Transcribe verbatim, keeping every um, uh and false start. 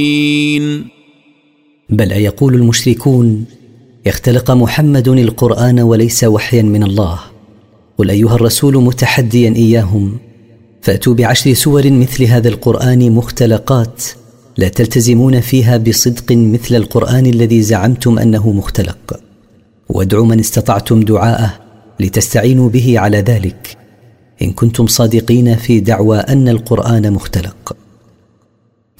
بل يقول المشركون اختلق محمد القرآن وليس وحيا من الله. قل أيها الرسول متحديا إياهم فأتوا بعشر سور مثل هذا القرآن مختلقات لا تلتزمون فيها بصدق مثل القرآن الذي زعمتم أنه مختلق، وادعوا من استطعتم دعاءه لتستعينوا به على ذلك إن كنتم صادقين في دعوى أن القرآن مختلق.